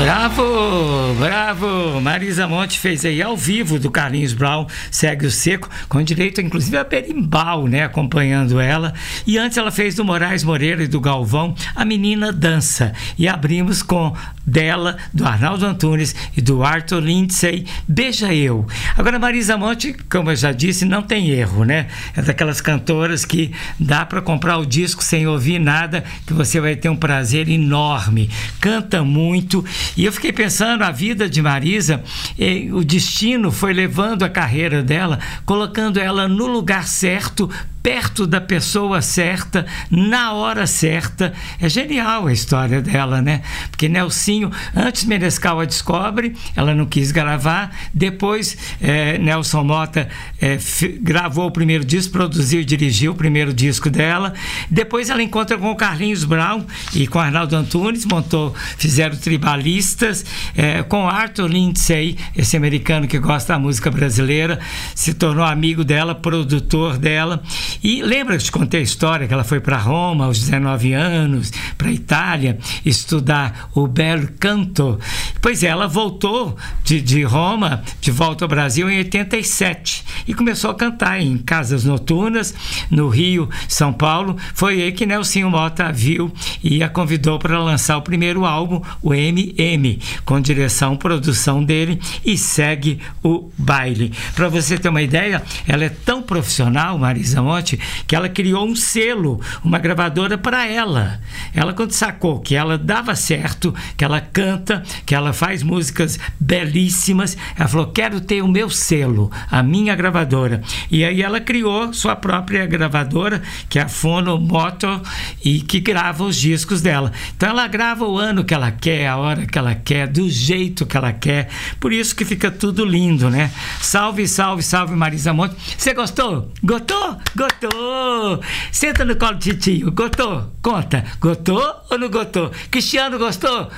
Bravo, bravo! Marisa Monte fez aí ao vivo do Carlinhos Brown, Segue o Seco, com direito inclusive a berimbau, né, acompanhando ela. E antes ela fez do Moraes Moreira e do Galvão, A Menina Dança. E abrimos com dela, do Arnaldo Antunes e do Arthur Lindsay, Beija Eu. Agora Marisa Monte, como eu já disse, não tem erro, né? É daquelas cantoras que dá para comprar o disco sem ouvir nada, que você vai ter um prazer enorme. Canta muito. E eu fiquei pensando, a vida de Marisa, o destino foi levando a carreira dela, colocando ela no lugar certo, perto da pessoa certa, na hora certa. É genial a história dela, né? Porque Nelsinho, antes Menescal a descobre, ela não quis gravar, depois Nelson Motta gravou o primeiro disco, produziu e dirigiu o primeiro disco dela, depois ela encontra com o Carlinhos Brown e com Arnaldo Antunes, fizeram Tribalistas, com Arthur Lindsay, esse americano que gosta da música brasileira, se tornou amigo dela, produtor dela. E lembra que eu te contei a história que ela foi para Roma aos 19 anos, para a Itália, estudar o bel canto. Pois é, ela voltou de Roma, de volta ao Brasil em 87 e começou a cantar em casas noturnas no Rio, São Paulo. Foi aí que Nelsinho Motta a viu e a convidou para lançar o primeiro álbum, o MM, com direção e produção dele, e Segue o Baile. Para você ter uma ideia, ela é tão profissional, Marisa Monte, que ela criou um selo, uma gravadora para ela. Ela, quando sacou que ela dava certo, que ela canta, que ela faz músicas belíssimas, ela falou: quero ter o meu selo, a minha gravadora. E aí ela criou sua própria gravadora, que é a Fono Motor, e que grava os discos dela. Então ela grava o ano que ela quer, a hora que ela quer, do jeito que ela quer. Por isso que fica tudo lindo, né? Salve, salve, salve, Marisa Monte. Você gostou? Gostou? Gostou! Senta no colo de tio. Gostou? Conta. Gostou ou não gostou? Cristiano, gostou?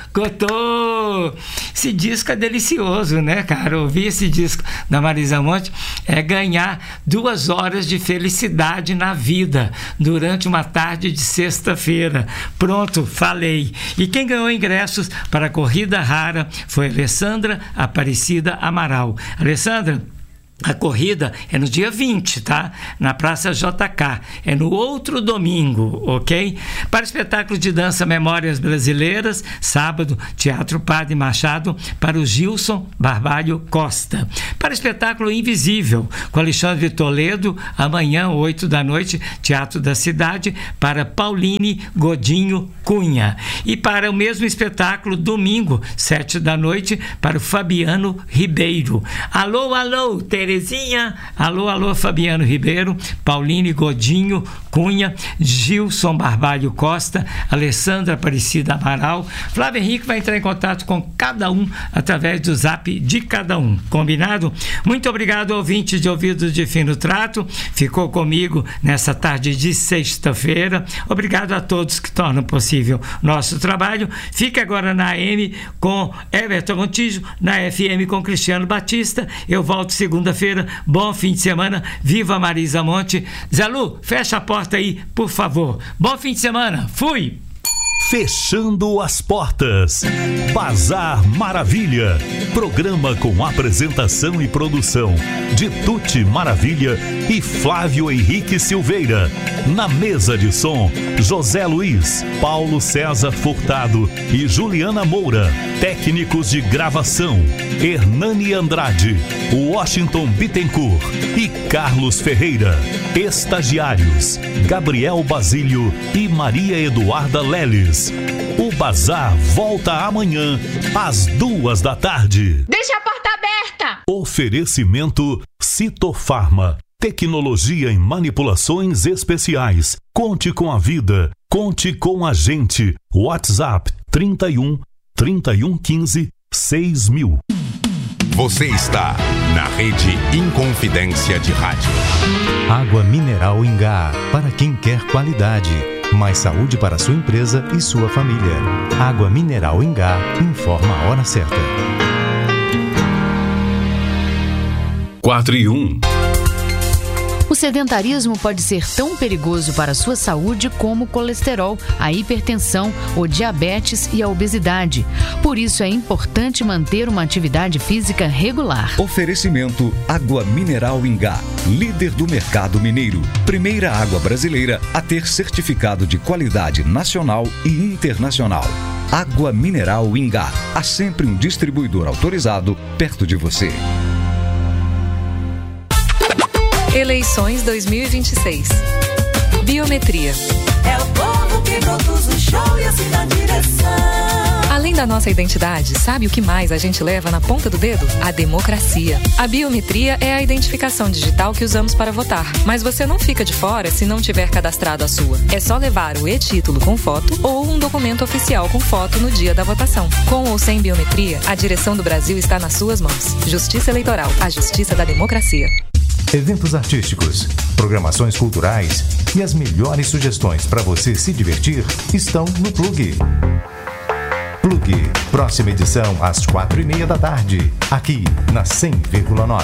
Gostou! Esse disco é delicioso, né, cara? Ouvir esse disco da Marisa Monte é ganhar 2 horas de felicidade na vida durante uma tarde de sexta-feira. Pronto, falei. E quem ganhou ingressos para a corrida rara foi Alessandra Aparecida Amaral. Alessandra, a corrida é no dia 20, tá? Na Praça JK. É no outro domingo, ok? Para o espetáculo de dança Memórias Brasileiras, sábado, Teatro Padre Machado, para o Gilson Barbalho Costa. Para o espetáculo Invisível, com Alexandre Toledo, amanhã, 8 da noite, Teatro da Cidade, para Pauline Godinho Cunha. E para o mesmo espetáculo, domingo, 7 da noite, para o Fabiano Ribeiro. Alô, alô, Terezinha, alô, alô, Fabiano Ribeiro, Pauline Godinho Cunha, Gilson Barbalho Costa, Alessandra Aparecida Amaral. Flávio Henrique vai entrar em contato com cada um através do zap de cada um, combinado? Muito obrigado, ouvinte de Ouvidos de Fino Trato, ficou comigo nessa tarde de sexta-feira. Obrigado a todos que tornam possível nosso trabalho. Fique agora na AM com Everton Montijo, na FM com Cristiano Batista. Eu volto segunda-feira. Bom fim de semana. Viva Marisa Monte. Zé Lu, fecha a porta aí, por favor. Bom fim de semana. Fui! Fechando as portas. Bazar Maravilha. Programa com apresentação e produção de Tuti Maravilha e Flávio Henrique Silveira. Na mesa de som, José Luiz, Paulo César Furtado e Juliana Moura. Técnicos de gravação, Hernani Andrade, Washington Bittencourt e Carlos Ferreira. Estagiários, Gabriel Basílio e Maria Eduarda Leles. O Bazar volta amanhã às 2 da tarde. Deixa a porta aberta! Oferecimento Citofarma. Tecnologia em manipulações especiais. Conte com a vida. Conte com a gente. WhatsApp 31 15 6000. Você está na Rede Inconfidência de Rádio. Água mineral Ingá, para quem quer qualidade. Mais saúde para sua empresa e sua família. Água mineral Ingá informa a hora certa. 4 e 1. O sedentarismo pode ser tão perigoso para a sua saúde como o colesterol, a hipertensão, o diabetes e a obesidade. Por isso é importante manter uma atividade física regular. Oferecimento Água Mineral Ingá, líder do mercado mineiro. Primeira água brasileira a ter certificado de qualidade nacional e internacional. Água Mineral Ingá. Há sempre um distribuidor autorizado perto de você. Eleições 2026. Biometria. É o povo que produz o show e assim dá direção. Além da nossa identidade, sabe o que mais a gente leva na ponta do dedo? A democracia. A biometria é a identificação digital que usamos para votar. Mas você não fica de fora se não tiver cadastrado a sua. É só levar o e-título com foto ou um documento oficial com foto no dia da votação. Com ou sem biometria, a direção do Brasil está nas suas mãos. Justiça Eleitoral, a justiça da democracia. Eventos artísticos, programações culturais e as melhores sugestões para você se divertir estão no Plug. Plug, próxima edição às 4:30 da tarde, aqui na 100,9.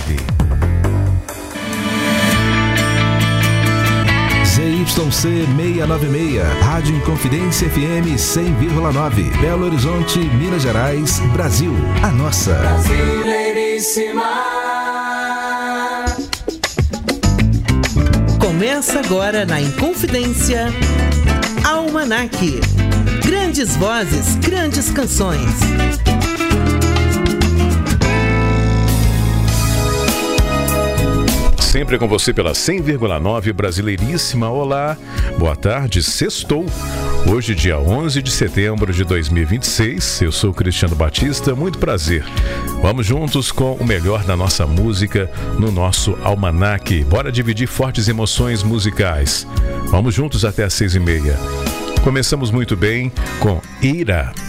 ZYC 696, Rádio Inconfidência FM 100,9, Belo Horizonte, Minas Gerais, Brasil, a nossa. Brasileiríssima. Começa agora na Inconfidência, Almanac. Grandes vozes, grandes canções. Sempre com você pela 100,9 Brasileiríssima. Olá, boa tarde, sextou. Hoje, dia 11 de setembro de 2026, eu sou Cristiano Batista, muito prazer. Vamos juntos com o melhor da nossa música no nosso Almanac. Bora dividir fortes emoções musicais. Vamos juntos até às 6:30. Começamos muito bem com Ira.